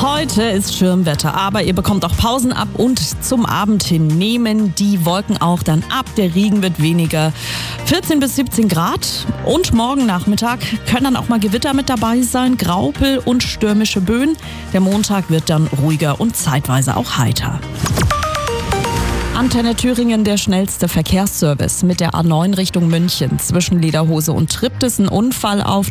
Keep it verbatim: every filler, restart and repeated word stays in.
Heute ist Schirmwetter, aber ihr bekommt auch Pausen ab und zum Abend hin nehmen die Wolken auch dann ab. Der Regen wird weniger. vierzehn bis siebzehn Grad und morgen Nachmittag können dann auch mal Gewitter mit dabei sein, Graupel und stürmische Böen. Der Montag wird dann ruhiger und zeitweise auch heiter. Antenne Thüringen, der schnellste Verkehrsservice mit der A neun Richtung München. Zwischen Lederhose und Triptis ein Unfall auf